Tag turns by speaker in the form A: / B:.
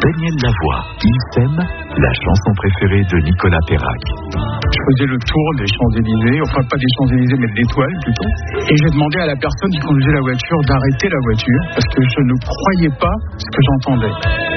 A: Daniel Lavoie, Il s'aime, la chanson préférée de Nicolas Perrac.
B: Je faisais le tour des Champs-Élysées, enfin pas des Champs-Élysées mais de l'Étoile plutôt. Et j'ai demandé à la personne qui conduisait la voiture d'arrêter la voiture parce que je ne croyais pas ce que j'entendais.